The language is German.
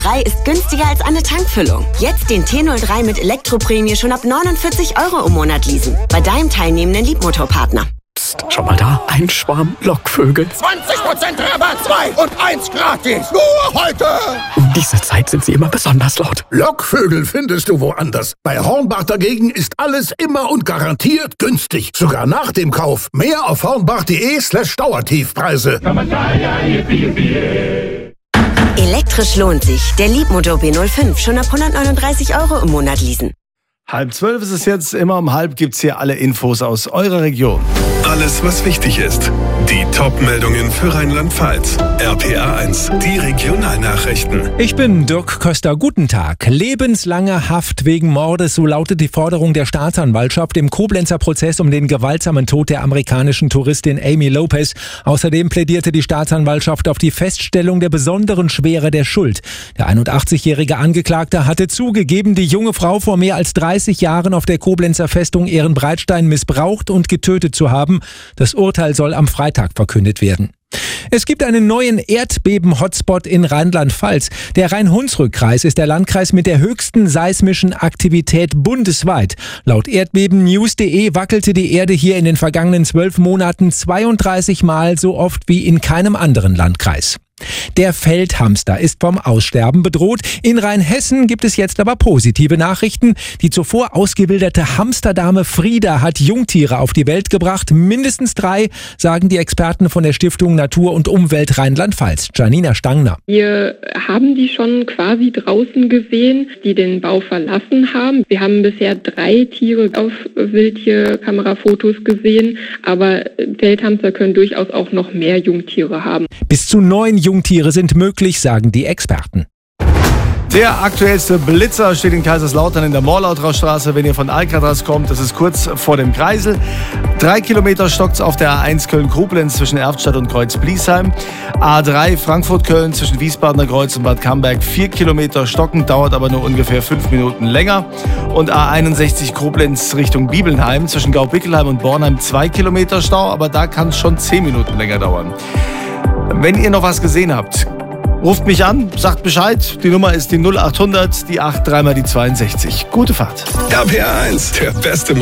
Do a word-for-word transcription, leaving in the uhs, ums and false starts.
drei ist günstiger als eine Tankfüllung. Jetzt den T null drei mit Elektroprämie schon ab neunundvierzig Euro im Monat leasen. Bei deinem teilnehmenden Liebmotorpartner. Psst, schau mal da, ein Schwarm Lockvögel. zwanzig Prozent Rabatt, zwei und eins gratis. Nur heute. Um diese Zeit sind sie immer besonders laut. Lockvögel findest du woanders. Bei Hornbach dagegen ist alles immer und garantiert günstig. Sogar nach dem Kauf. Mehr auf hornbach.de slash Dauertiefpreise. Elektrisch lohnt sich. Der Liebmotor B null fünf schon ab hundertneununddreißig Euro im Monat leasen. Halb zwölf ist es jetzt, immer um halb gibt's hier alle Infos aus eurer Region. Alles, was wichtig ist. Die Top-Meldungen für Rheinland-Pfalz. R P A eins, die Regionalnachrichten. Ich bin Dirk Köster, guten Tag. Lebenslange Haft wegen Mordes, so lautet die Forderung der Staatsanwaltschaft im Koblenzer Prozess um den gewaltsamen Tod der amerikanischen Touristin Amy Lopez. Außerdem plädierte die Staatsanwaltschaft auf die Feststellung der besonderen Schwere der Schuld. Der einundachtzigjährige Angeklagte hatte zugegeben, die junge Frau vor mehr als dreißig Jahren auf der Koblenzer Festung Ehrenbreitstein missbraucht und getötet zu haben. Das Urteil soll am Freitag verkündet werden. Es gibt einen neuen Erdbeben-Hotspot in Rheinland-Pfalz. Der Rhein-Hunsrück-Kreis ist der Landkreis mit der höchsten seismischen Aktivität bundesweit. Laut erdbebennews punkt de wackelte die Erde hier in den vergangenen zwölf Monaten zweiunddreißig Mal so oft wie in keinem anderen Landkreis. Der Feldhamster ist vom Aussterben bedroht. In Rheinhessen gibt es jetzt aber positive Nachrichten. Die zuvor ausgewilderte Hamsterdame Frieda hat Jungtiere auf die Welt gebracht. Mindestens drei, sagen die Experten von der Stiftung Natur und Umwelt Rheinland-Pfalz. Janina Stangner. Wir haben die schon quasi draußen gesehen, die den Bau verlassen haben. Wir haben bisher drei Tiere auf Wildtierkamerafotos gesehen, aber Feldhamster können durchaus auch noch mehr Jungtiere haben. Bis zu neun Jungtiere sind möglich, sagen die Experten. Der aktuellste Blitzer steht in Kaiserslautern in der Morlautrastraße, wenn ihr von Alcatraz kommt. Das ist kurz vor dem Kreisel. Drei Kilometer stockt's auf der A eins Köln-Koblenz zwischen Erftstadt und Kreuz-Bliesheim. A drei Frankfurt-Köln zwischen Wiesbadener Kreuz und Bad Camberg. Vier Kilometer stocken, dauert aber nur ungefähr fünf Minuten länger. Und A einundsechzig Koblenz Richtung Bibelnheim zwischen Gaubickelheim und Bornheim. Zwei Kilometer Stau, aber da kann es schon zehn Minuten länger dauern. Wenn ihr noch was gesehen habt, ruft mich an, sagt Bescheid. Die Nummer ist die null achthundert, die acht, dreimal die zweiundsechzig. Gute Fahrt. R P A eins, der beste